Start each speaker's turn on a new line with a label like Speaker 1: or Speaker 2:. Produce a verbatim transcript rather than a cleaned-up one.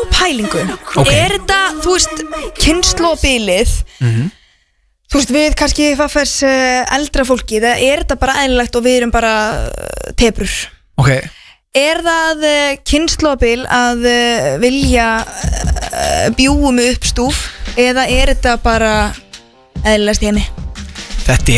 Speaker 1: pælingu
Speaker 2: okay.
Speaker 1: Er þetta, þú veist, kynslóðbilið
Speaker 2: mm-hmm.
Speaker 1: Þú veist, við kannski faffers uh, eldra fólki það er þetta bara eðlilegt og við erum bara uh, tebrur
Speaker 2: okay.
Speaker 1: Er það uh, kynslóðbil að uh, vilja uh, bjúum upp stúf eða er þetta bara eðlilegast heimi?
Speaker 2: Þetta